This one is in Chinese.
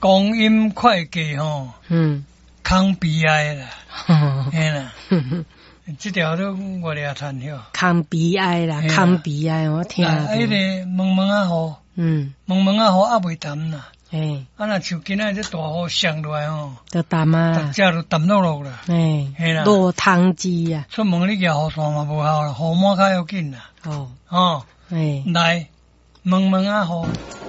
光阴会计吼，康悲哀啦，嘿啦，这条都我俩参晓。 康悲哀啦，康悲哀，我听过。 迄个蒙蒙啊雨，蒙蒙啊雨还未淡啦。 哎， 啊，那像今仔这大雨上落来吼， 就淡啊， 大家都淡落啦。 哎， 嘿啦， 落汤鸡啊。 出门你举雨伞嘛无效啦，雨满较要紧啦。 哦， 哦， 哎， 来，蒙蒙啊雨。